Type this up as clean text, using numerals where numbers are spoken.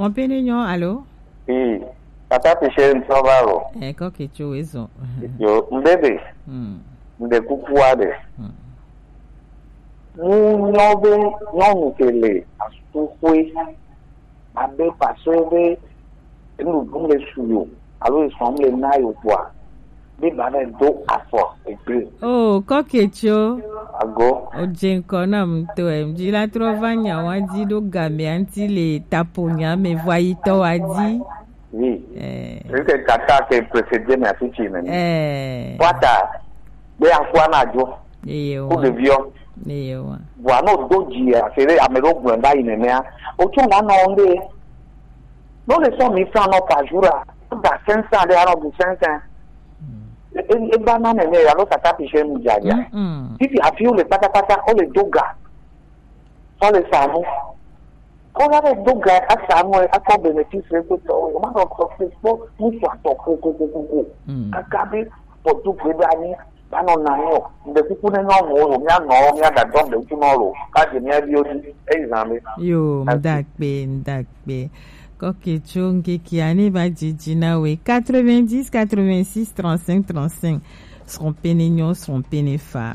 Trompé-Nignon, allô? Oui. Tata Piché Nsovaro. Quoi que tu es ça? Yo, mbebe. Kukuade. Nyobe, nyomukele, asukwe, abe pasebe, nous suyo. Alors ils sont les naïs quoi. Des balais d'eau à force et plus. Oh, coquetcho. Ago. O jenkonam to mji la trovanya wadi do gambe anti le taponya me voyito wadi. Oui. C'est kata que précédé mais affiché même. Wata. Be akwana jo. Pour de viol. Voilà doji a fait amelo gwenda inemea. Ocho na no onde. Non les 100 000 francs par jour. Dans 500 les alors du 500. Et banane ne alors Tata Piché Mujaja. Si tu as fait le patapata on le doga. On le samu. On a le doga à samu à quoi bénéfice le tout. On m'a encore fait pour nous soit toko. Akabi pour tout prédani. Banon na yo. Depuis pour nous non mia da don de tomorrow. Ka je mia bi odi exam. Yo, ndakbe. Kokecho qui année va djina we 90 86 35 35 seront pénignons seront pénéfa.